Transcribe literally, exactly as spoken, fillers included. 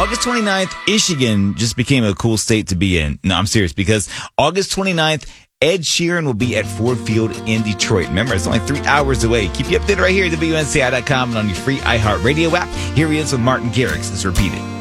August twenty-ninth, Michigan just became a cool state to be in. No, I'm serious, because August twenty-ninth, Ed Sheeran will be at Ford Field in Detroit. Remember, it's only three hours away. Keep you updated right here at W N C I dot com and on your free iHeartRadio app. Here he is with Martin Garrix. Let's repeat it.